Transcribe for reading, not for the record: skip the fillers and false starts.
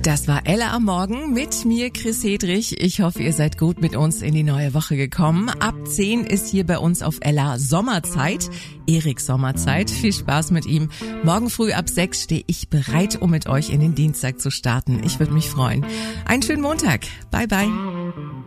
Das war Ella am Morgen mit mir, Chris Hedrich. Ich hoffe, ihr seid gut mit uns in die neue Woche gekommen. Ab 10 ist hier bei uns auf Ella Sommerzeit, Erik Sommerzeit. Viel Spaß mit ihm. Morgen früh ab 6 stehe ich bereit, um mit euch in den Dienstag zu starten. Ich würde mich freuen. Einen schönen Montag. Bye, bye.